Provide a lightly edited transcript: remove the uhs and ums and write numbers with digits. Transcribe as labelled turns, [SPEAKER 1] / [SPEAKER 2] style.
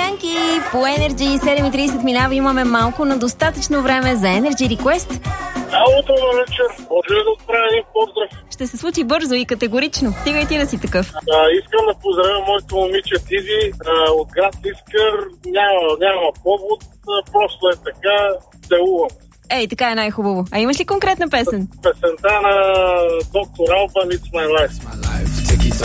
[SPEAKER 1] Янки по Energy 7:30 минава. Имаме малко, но достатъчно време за Energy Request.
[SPEAKER 2] Утро на вечер. Може ли да отправя един поздрав?
[SPEAKER 1] Ще се случи бързо и категорично. Стига и ти да си такъв.
[SPEAKER 2] Искам да поздравя моето момиче Тизи от град Искър. Няма повод, просто е така. Целувам.
[SPEAKER 1] Ей, така е най-хубаво. А имаш ли конкретна песен?
[SPEAKER 2] Песента на доктор Албан, It's My Life.